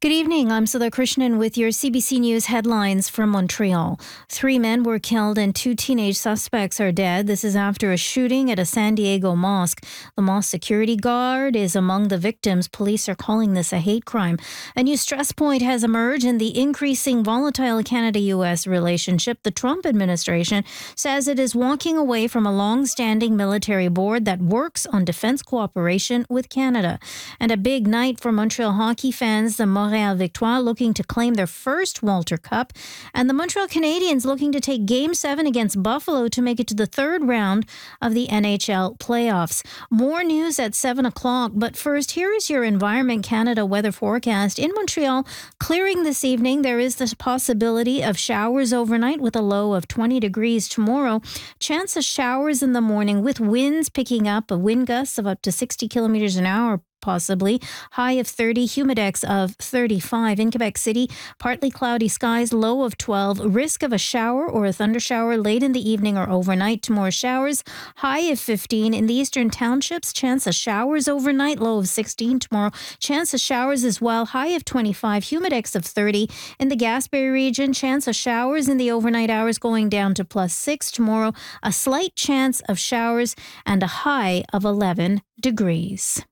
Good evening. I'm Sudha Krishnan with your CBC News headlines from Montreal. 3 men were killed and 2 teenage suspects are dead. This is after a shooting at a San Diego mosque. The mosque security guard is among the victims. Police are calling this a hate crime. A new stress point has emerged in the increasing volatile Canada-U.S. relationship. The Trump administration says it is walking away from a long-standing military board that works on defense cooperation with Canada. And a big night for Montreal hockey fans. The Montreal Victoire looking to claim their first Walter Cup, and the Montreal Canadiens looking to take Game 7 against Buffalo to make it to the third round of the NHL playoffs. More news at 7 o'clock, but first, here is your Environment Canada weather forecast. In Montreal, clearing this evening. There is the possibility of showers overnight with a low of 20 degrees tomorrow. Chance of showers in the morning with winds picking up, a wind gust of up to 60 kilometers an hour. Possibly. High of 30, humidex of 35. In Quebec City, partly cloudy skies, low of 12. Risk of a shower or a thundershower late in the evening or overnight. Tomorrow showers, high of 15. In the eastern townships, chance of showers overnight, low of 16. Tomorrow, chance of showers as well, high of 25. Humidex of 30. In the Gaspé region, chance of showers in the overnight hours going down to +6. Tomorrow, a slight chance of showers and a high of 11 degrees.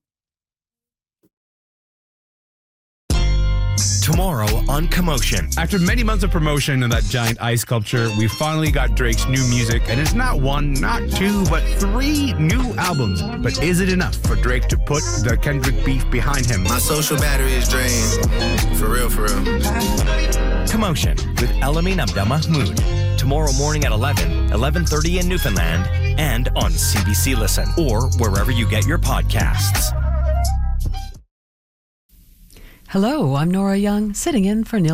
Tomorrow on Commotion. After many months of promotion of that giant ice sculpture, we finally got Drake's new music, and it's not 1, not 2, but 3 new albums. But is it enough for Drake to put the Kendrick beef behind him? My social battery is drained. For real, for real. Commotion with Elamin Abdelmahmoud. Tomorrow morning at 11:30 in Newfoundland, and on CBC Listen, or wherever you get your podcasts. Hello, I'm Nora Young, sitting in for Neil